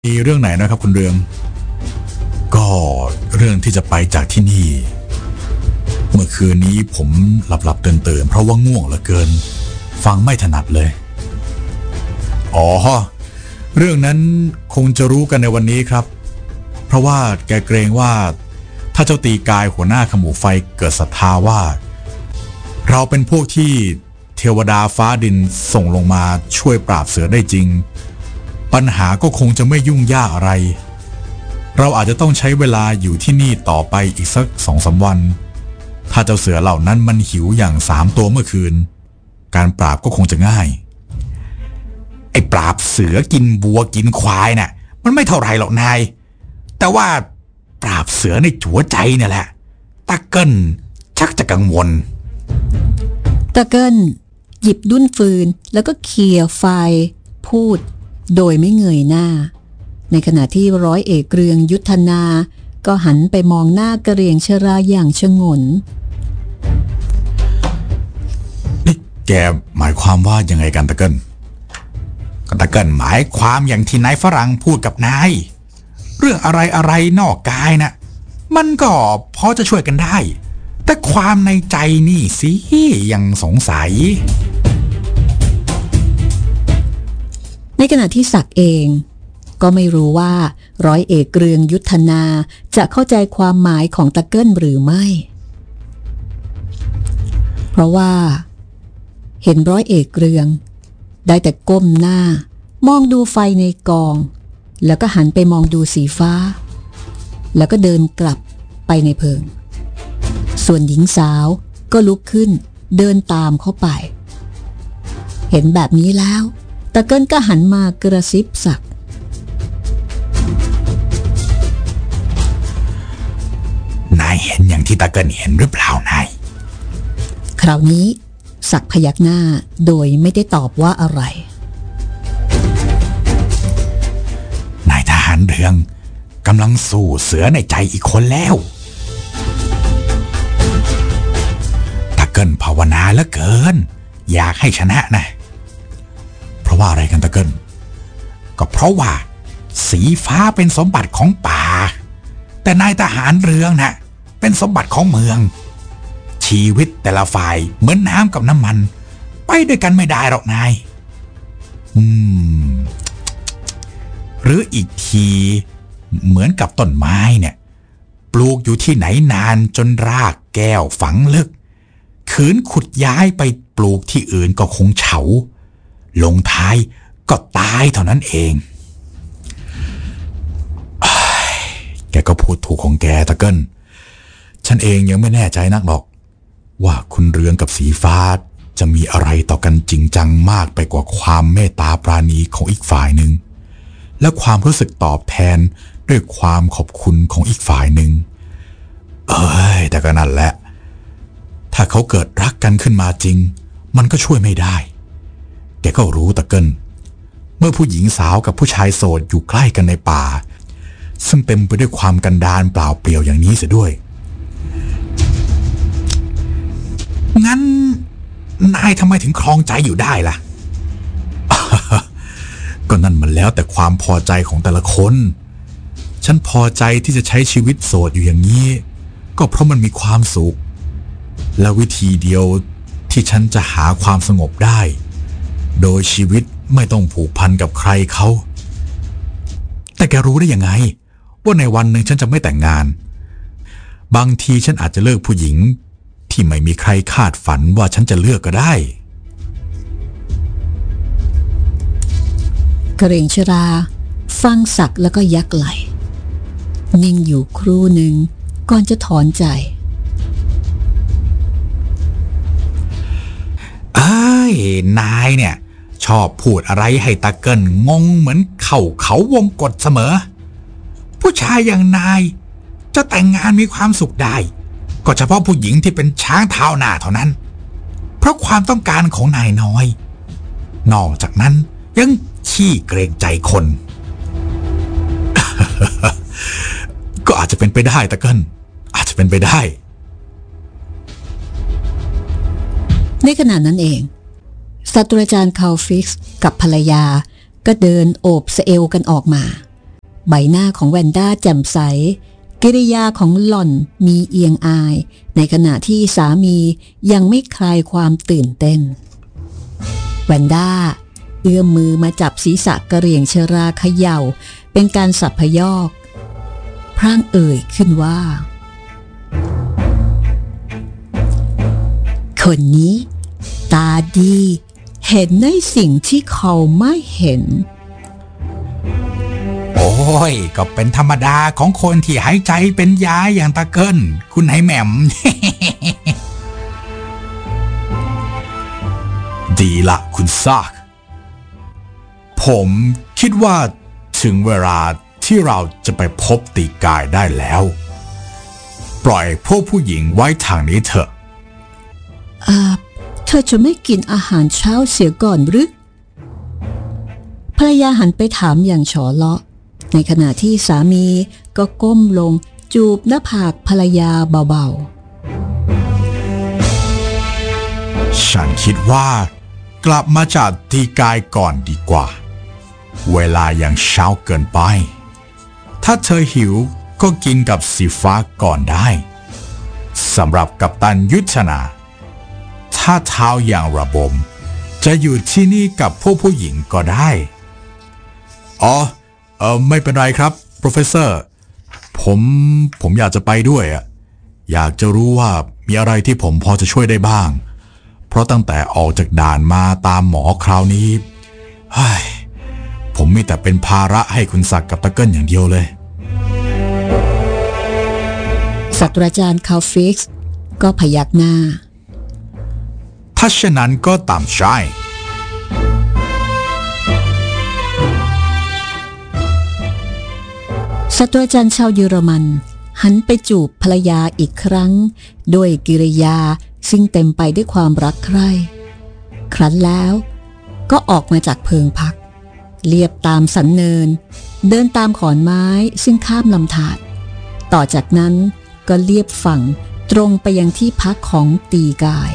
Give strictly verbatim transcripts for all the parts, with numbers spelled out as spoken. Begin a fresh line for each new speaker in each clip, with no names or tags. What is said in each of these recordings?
มีเรื่องไหนนะครับคุณเรืองก็เรื่องที่จะไปจากที่นี่เมื่อคืนนี้ผมหลับหลับตื่นตื่นเพราะว่าง่วงเหลือเกินฟังไม่ถนัดเลยอ๋อเรื่องนั้นคงจะรู้กันในวันนี้ครับเพราะว่าแกเกรงว่าถ้าเจ้าตีกายหัวหน้าขมูไฟเกิดศรัทธาว่าเราเป็นพวกที่เทวดาฟ้าดินส่งลงมาช่วยปราบเสือได้จริงปัญหาก็คงจะไม่ยุ่งยากอะไรเราอาจจะต้องใช้เวลาอยู่ที่นี่ต่อไปอีกสักสองสามวันถ้าเจ้าเสือเหล่านั้นมันหิวอย่างสามตัวเมื่อคืนการปราบก็คงจะง่ายไอ้ปราบเสือกินบัวกินควายน่ะมันไม่เท่าไรหรอกนายแต่ว่าปราบเสือในหัวใจเนี่ยแหละตาเกิ้ลชักจะกังวล
ตาเกิ้ลหยิบดุ้นฟืนแล้วก็เขี่ยไฟพูดโดยไม่เงยหน้าในขณะที่ร้อยเอกเรืองยุทธนาก็หันไปมองหน้ากระเรียงชราอย่างชงน
นี่แกหมายความว่ายังไงกันตะเกิ้ลก็ตะเกิ้ลหมายความอย่างที่นายฝรั่งพูดกับนายเรื่องอะไรอะไรนอกกายนะ่ะมันก็พอจะช่วยกันได้แต่ความในใจนี่สิยังสงสัย
ในขณะที่ศักดิ์เองก็ไม่รู้ว่าร้อยเอกเรืองยุทธนาจะเข้าใจความหมายของตะเกิ้ลหรือไม่เพราะว่าเห็นร้อยเอกเรืองได้แต่ก้มหน้ามองดูไฟในกองแล้วก็หันไปมองดูสีฟ้าแล้วก็เดินกลับไปในเพิงส่วนหญิงสาวก็ลุกขึ้นเดินตามเข้าไปเห็นแบบนี้แล้วตะเกิ้ลก็หันมากระซิบศักดิ์
นายเห็นอย่างที่ตะเกิ้ลเห็นหรือเปล่านาย
คราวนี้ศักดิ์พยักหน้าโดยไม่ได้ตอบว่าอะไร
นายทหารเรืองกำลังสู้เสือในใจอีกคนแล้วตะเกิ้ลภาวนาเหลือเกินอยากให้ชนะนะเพราะว่าอะไรกันตะเกิ้ลก็เพราะว่าสีฟ้าเป็นสมบัติของป่าแต่นายทหารเรืองน่ะเป็นสมบัติของเมืองชีวิตแต่ละฝ่ายเหมือนน้ำกับน้ำมันไปด้วยกันไม่ได้หรอกนายอืมหรืออีกทีเหมือนกับต้นไม้เนี่ยปลูกอยู่ที่ไหนนานจนรากแก้วฝังลึกขืนขุดย้ายไปปลูกที่อื่นก็คงเฉาลงท้ายก็ตายเท่านั้นเองแกก็พูดถูกของแกตะเกิ้ลฉันเองยังไม่แน่ใจนักหรอกว่าคุณเรืองกับสีฟ้าจะมีอะไรต่อกันจริงจังมากไปกว่าความเมตตาปราณีของอีกฝ่ายหนึ่งและความรู้สึกตอบแทนด้วยความขอบคุณของอีกฝ่ายหนึ่งเอ้ยแต่ก็นั่นแหละถ้าเขาเกิดรักกันขึ้นมาจริงมันก็ช่วยไม่ได้แกก็รู้ตะเกิ้ลเมื่อผู้หญิงสาวกับผู้ชายโสดอยู่ใกล้กันในป่าซึ่งเต็มไปด้วยความกันดารเปล่าเปลี่ยวอย่างนี้เสียด้วยงั้นนายทำไมถึงครองใจอยู่ได้ล่ะ ก็นั่นมันแล้วแต่ความพอใจของแต่ละคนฉันพอใจที่จะใช้ชีวิตโสดอยู่อย่างนี้ก็เพราะมันมีความสุขและวิธีเดียวที่ฉันจะหาความสงบได้โดยชีวิตไม่ต้องผูกพันกับใครเขาแต่แกรู้ได้ยังไงว่าในวันหนึ่งฉันจะไม่แต่งงานบางทีฉันอาจจะเลิกผู้หญิงที่ไม่มีใครคาดฝันว่าฉันจะเลือกก็ได้
กระเรียงชราฟังศักดิ์แล้วก็ยักไหลนิ่งอยู่ครู่หนึ่งก่อนจะถอนใจ
เอ้ยนายเนี่ยชอบพูดอะไรให้ตะเกิ้ลงงเหมือนเข่าเขาวงกฏเสมอผู้ชายอย่างนายจะแต่งงานมีความสุขได้ก็เฉพาะผู้หญิงที่เป็นช้างเท้าหน้าเท่านั้นเพราะความต้องการของนายน้อยนอกจากนั้นยังขี้เกรงใจคน ก็อาจจะเป็นไปได้ตะเกิ้ลอาจจะเป็นไปได้
ในขณะนั้นเองศาสตราจารย์คาลฟิกซ์กับภรรยาก็เดินโอบสะเอวกันออกมาใบหน้าของแวนด้าแจ่มใสกิริยาของหล่อนมีเอียงอายในขณะที่สามียังไม่คลายความตื่นเต้นแวนด้าเอื้อมมือมาจับศีรษะกระเหรี่ยงชราเขย่าเป็นการสับพยอกพร่างเอ่ยขึ้นว่าคนนี้ตาดีเห็นในสิ่งที่เขาไม่เห็น
โอ้ยก็เป็นธรรมดาของคนที่หายใจเป็นยาอย่างตะเกิลคุณไอ้แหม่ม ดีละคุณซากผมคิดว่าถึงเวลาที่เราจะไปพบตีกายได้แล้วปล่อยพวกผู้หญิงไว้ทางนี้เถอะ
อ่าเธอจะไม่กินอาหารเช้าเสียก่อนหรือภรรยาหันไปถามอย่างฉอเลาะในขณะที่สามีก็ก้มลงจูบหน้าผากภรรยาเบา
ๆฉันคิดว่ากลับมาจากตีกายก่อนดีกว่าเวลายังเช้าเกินไปถ้าเธอหิวก็กินกับสีฟ้าก่อนได้สำหรับกัปตันยุทธนาถ้าเท้าอย่างระบมจะอยู่ที่นี่กับพวกผู้หญิงก็ได้อ๋อเออไม่เป็นไรครับโปรเฟสเซอร์ผมผมอยากจะไปด้วยอ่ะอยากจะรู้ว่ามีอะไรที่ผมพอจะช่วยได้บ้างเพราะตั้งแต่ออกจากด่านมาตามหมอคราวนี้เฮ้ยผมมีแต่เป็นภาระให้คุณศักดิ์กับตะเกิลอย่างเดียวเลย
ศาสตราจารย์คาลฟิกซ์ก็พยักหน้า
ถ้าเช่นนั้นก็ตามใจ
ศาสตราจารย์ชาวเยอรมันหันไปจูบภรรยาอีกครั้งด้วยกิริยาซึ่งเต็มไปด้วยความรักใคร่ครั้นแล้วก็ออกมาจากเพิงพักเลียบตามสันเนินเดินตามขอนไม้ซึ่งข้ามลำธารต่อจากนั้นก็เลียบฝั่งตรงไปยังที่พักของตีกาย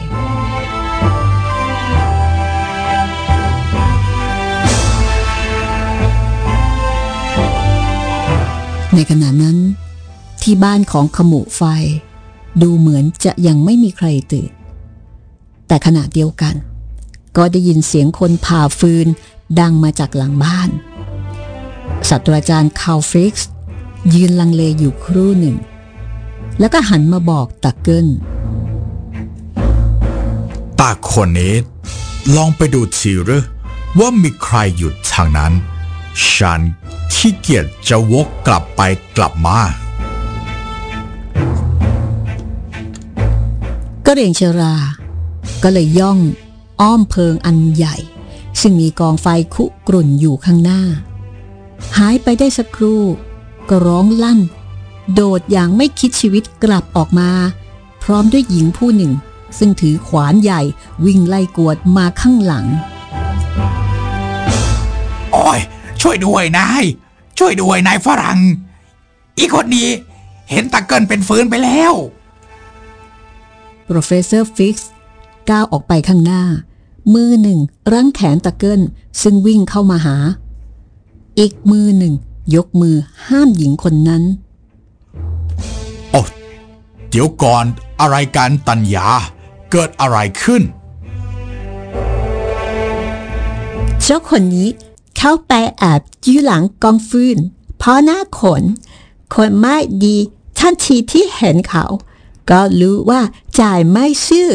ในขณะนั้นที่บ้านของขมุไฟดูเหมือนจะยังไม่มีใครตื่นแต่ขณะเดียวกันก็ได้ยินเสียงคนผ่าฟืนดังมาจากหลังบ้านศาสตราจารย์คาลฟิกซ์ยืนลังเลอยู่ครู่หนึ่งแล้วก็หันมาบอกตะเกิล
ตาคนนี้ลองไปดูทีหรือว่ามีใครอยู่ทางนั้นฉันขี้เกียจจะวกกลับไปกลับมา
ก็เรียงชราก็เลยย่องอ้อมเพิงอันใหญ่ซึ่งมีกองไฟคุกรุ่นอยู่ข้างหน้าหายไปได้สักครู่ก็ร้องลั่นโดดอย่างไม่คิดชีวิตกลับออกมาพร้อมด้วยหญิงผู้หนึ่งซึ่งถือขวานใหญ่วิ่งไล่กวดมาข้างหลัง
โอ้ยช่วยด้วยนายช่วยด้วยนายฝรั่งอีกคนนี้เห็นตะเกิลเป็นฟืนไปแล้ว
โปรเฟสเซอร์ฟิกซ์ก้าวออกไปข้างหน้ามือหนึ่งรั้งแขนตะเกิลซึ่งวิ่งเข้ามาหาอีกมือหนึ่งยกมือห้ามหญิงคนนั้น
โอ้เดี๋ยวก่อนอะไรกันตัญญาเกิดอะไรขึ้น
เจ้าคนนี้เข้าไปแอบอยู่หลังกองฟืนเพราะหน้าขนคนไม่ดีทันทีที่เห็นเขาก็รู้ว่าจ่ายไม่ซื่อ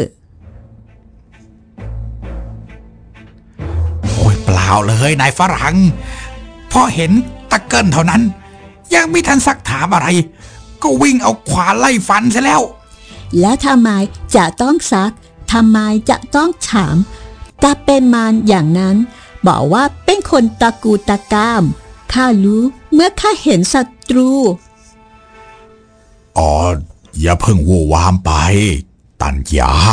โอ้ยเปล่าเลยนายฝรั่งพอเห็นตะเกิลเท่านั้นยังไม่ทันซักถามอะไรก็วิ่งเอาขวานไล่ฟันซะแล้ว
แล้วทำไมจะต้องซักทำไมจะต้องถามถ้าเป็นมารอย่างนั้นบอกว่าเป็นคนตะกูตะกามข้ารู้เมื่อข้าเห็นศัตรู
อ๋ออย่าเพิ่งวู่วามไปตัญญา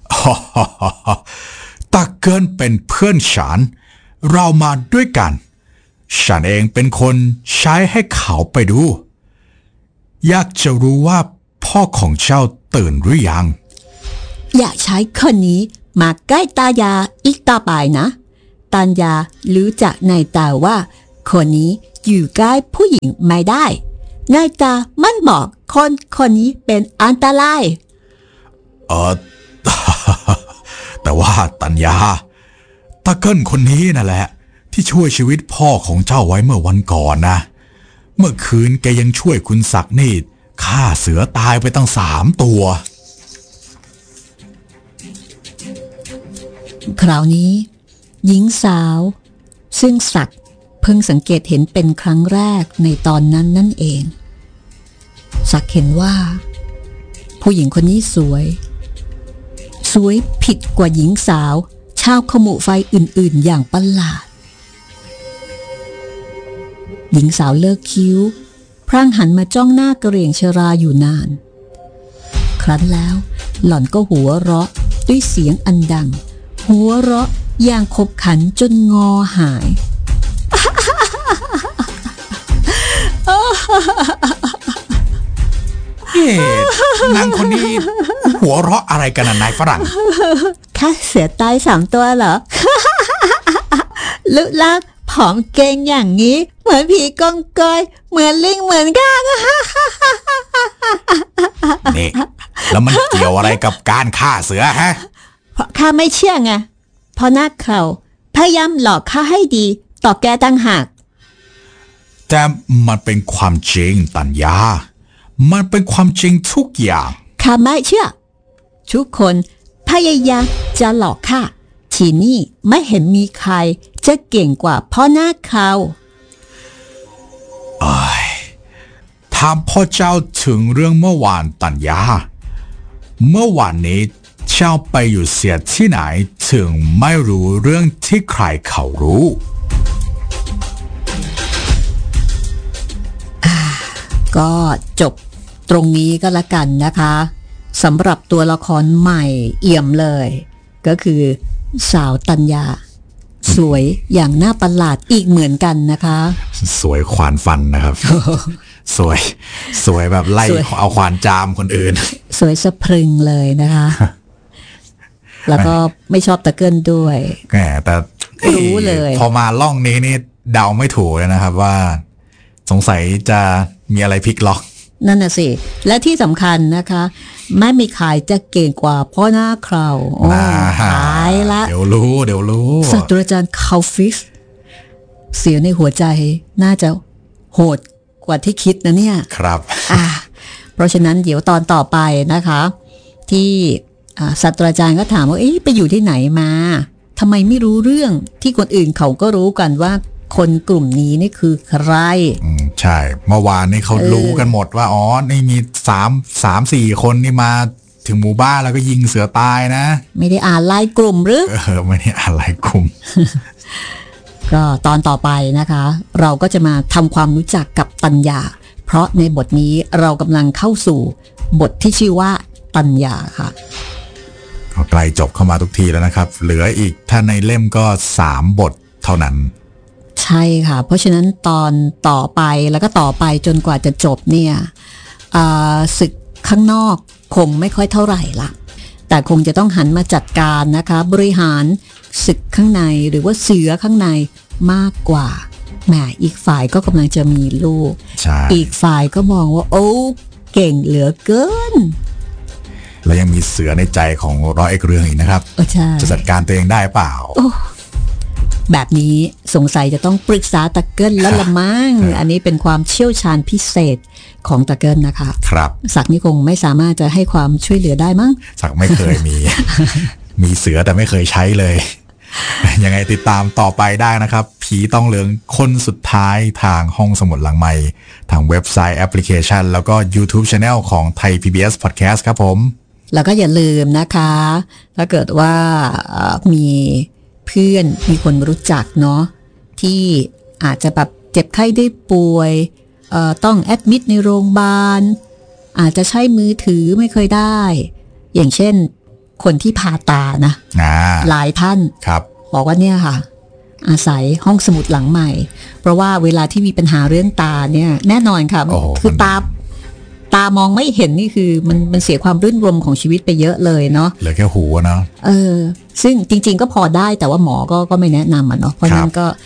ตะเกิลเป็นเพื่อนฉันเรามาด้วยกันฉันเองเป็นคนใช้ให้เขาไปดูอยากจะรู้ว่าพ่อของเจ้าตื่นหรือยัง
อย่าใช้คนนี้มาใกล้ตายาอีกต่อไปนะตัญญารู้จักในตาว่าคนนี้อยู่ใกล้ผู้หญิงไม่ได้นายตามันบอกคนคนนี้เป็นอันตราย
เออ แต่ว่าตัญญาตาเกิ้ลคนนี้นั่นแหละที่ช่วยชีวิตพ่อของเจ้าไว้เมื่อวันก่อนนะเมื่อคืนแกยังช่วยคุณศักดิ์นี่ฆ่าเสือตายไปตั้งสามตัว
คราวนี้หญิงสาวซึ่งศักดิ์เพิ่งสังเกตเห็นเป็นครั้งแรกในตอนนั้นนั่นเองศักดิ์เห็นว่าผู้หญิงคนนี้สวยสวยผิดกว่าหญิงสาวชาวขมุไฟอื่นๆอย่างประหลาดหญิงสาวเลิกคิ้วพร่างหันมาจ้องหน้ากระเหรี่ยงชราอยู่นานครั้นแล้วหล่อนก็หัวเราะด้วยเสียงอันดังหัวเราะอย่างขบขันจนงอหาย
เอ๊ะนางคนนี้หัวเราะอะไรกันน่ะนายฝรั่ง
ข้าเสือตายสามตัวเหรอ ลุกลักผอมเก่งอย่างนี้เหมือนผีกองกอยเหมือนลิงเหมือนข้า
นี่แล้วมันเกี่ยวอะไรกับการฆ่าเสือฮะ
เพราะข้าไม่เชื่อไงเพราะนักเขาพยายามหลอกข้าให้ดีต่อแกตั้งหาก
แต่มันเป็นความจริงตัญญามันเป็นความจริงทุกอย่าง
ข้าไม่เชื่อทุกคนพยายามจะหลอกข้าทีนี่ไม่เห็นมีใครจะเก่งกว่าพ่อหน้าเขา
เอ้ยถามพ่อเจ้าถึงเรื่องเมื่อวานตัญญาเมื่อวานนี้เจ้าไปอยู่เสียที่ไหนถึงไม่รู้เรื่องที่ใครเขารู้
ก็จบตรงนี้ก็แล้วกันนะคะสำหรับตัวละครใหม่เอี่ยมเลยก็คือสาวตัญญาสวยอย่างน่าประหลาดอีกเหมือนกันนะคะ
สวยขวานฟันนะครับ สวยสวยแบบไล่เอาขวานจามคนอื่น
สวยสะพรึงเลยนะคะ แล้วก็ไม่ชอบตะเกิลด้วย
แหมแต่
รู้เลย
พอมาล่องนี้นี่เดาไม่ถูกเลยนะครับว่าสงสัยจะมีอะไรพลิกล็อก
นั่นน่ะสิและที่สำคัญนะคะไม่มีใครจะเก่งกว่าพ่อหน้าคราวโอ้หายละ
เดี๋ยวรู้เดี๋ยวรู้
ศาสตราจารย์คาลฟิสเสียในหัวใจน่าจะโหดกว่าที่คิดนะเนี่ย
ครับ
อ่าเพราะฉะนั้นเดี๋ยวตอนต่อไปนะคะที่ศาสตราจารย์ก็ถามว่าเอ๊ะไปอยู่ที่ไหนมาทำไมไม่รู้เรื่องที่คนอื่นเขาก็รู้กันว่าคนกลุ่มนี้นี่คือใคร
อืมใช่เมื่อวานนี่เขารู้กันหมดว่าอ๋อนี่มีสามสามสี่คนนี่มาถึงหมู่บ้านแล้วก็ยิงเสือตายนะ
ไม่ได้อ่านไลน์กลุ่มหรือ
เออไม่ได้อ่านไลน์กลุ่ม
ก็ตอนต่อไปนะคะเราก็จะมาทำความรู้จักกับตัญญาเพราะในบทนี้เรากำลังเข้าสู่บทที่ชื่อว่าตัญญาค่ะ
ก็ใกล้จบเข้ามาทุกทีแล้วนะครับเหลืออีกถ้าในเล่มก็สามบทเท่านั้น
ใช่ค่ะเพราะฉะนั้นตอนต่อไปแล้วก็ต่อไปจนกว่าจะจบเนี่ยศึกข้างนอกคงไม่ค่อยเท่าไหร่ละแต่คงจะต้องหันมาจัดการนะคะบริหารศึกข้างในหรือว่าเสือข้างในมากกว่าแหมอีกฝ่ายก็กำลังจะมีลูกอีกฝ่ายก็มองว่าโอ้เก่งเหลือเกิน
แล้วยังมีเสือในใจของร้อยเอกเรืองอีกนะครับจะจัดการตัวเองได้เปล่า
แบบนี้สงสัยจะต้องปรึกษาตะเกิลแล้วละมั้งอันนี้เป็นความเชี่ยวชาญพิเศษของตะเกิลนะคะ
ครับ
ศักดิ์นี่คงไม่สามารถจะให้ความช่วยเหลือได้มั้ง
ศักดิ์ไม่เคยมี มีเสือแต่ไม่เคยใช้เลย ยังไงติดตามต่อไปได้นะครับผีต้องเหลืองคนสุดท้ายทางห้องสมุดหลังไมค์ทางเว็บไซต์แอปพลิเคชันแล้วก็ YouTube Channel ของไทย พี บี เอส Podcast ครับผม
แล้วก็อย่าลืมนะคะถ้าเกิดว่ามีเพื่อนมีคนรู้จักเนาะที่อาจจะแบบเจ็บไข้ได้ป่วยต้องแอดมิดในโรงพยาบาลอาจจะใช้มือถือไม่เคยได้อย่างเช่นคนที่ผ่าตานะหลายท่านบอกว่าเนี่ยค่ะอาศัยห้องสมุดหลังใหม่เพราะว่าเวลาที่มีปัญหาเรื่องตาเนี่ยแน่นอนค่ะคือตาตามองไม่เห็นนี่คือมันมันเสียความรื่นรมของชีวิตไปเยอะเลยเนาะ
เหลือแค่หูนะ
เออซึ่งจริงๆก็พอได้แต่ว่าหมอก็ก็ไม่แนะนำอ่ะเนาะเพราะฉะนั้นก็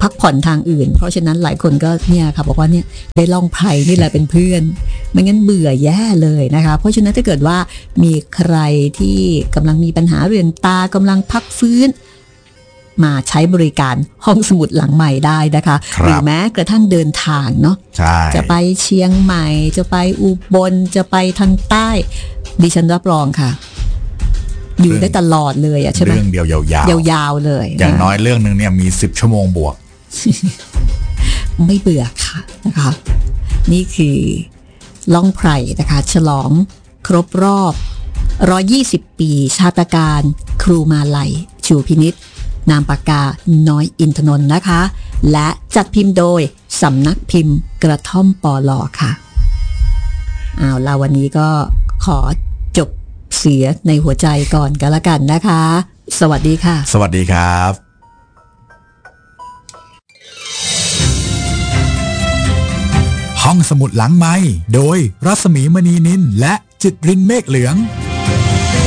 พักผ่อนทางอื่นเพราะฉะนั้นหลายคนก็เนี่ยค่ะบอกว่าเนี่ยได้ล่องไพรนี่แหละเป็นเพื่อนไม่งั้นเบื่อแย่เลยนะคะเพราะฉะนั้นถ้าเกิดว่ามีใครที่กำลังมีปัญหาเรื่องตากำลังพักฟื้นมาใช้บริการห้องสมุดหลังใหม่ได้นะคะหรือแม้กระทั่งเดินทางเนาะจะไปเชียงใหม่จะไปอุบลจะไปทางใต้ดิฉันรับรองค่ะอยู่ได้ตลอดเลยอ่ะใช่ไหม
เรื่องเดียวยาว
ๆยาวๆเลย
อย่างน้อยเรื่องนึงเนี่ยมีสิบชั่วโมงบวก
ไม่เบื่อค่ะนะคะนี่คือล่องไพรนะคะฉลองครบรอบหนึ่งร้อยยี่สิบปีชาตการครูมาลัยชูพินิจนามปากกาน้อยอินทนนท์นะคะและจัดพิมพ์โดยสำนักพิมพ์กระท่อมปลอค่ะเอาล่ะวันนี้ก็ขอจบเสียในหัวใจก่อนกันละกันนะคะสวัสดีค่ะ
สวัสดีครับห้องสมุดหลังไมค์โดยรัศมีมณีนินและจิตรินเมฆเหลือง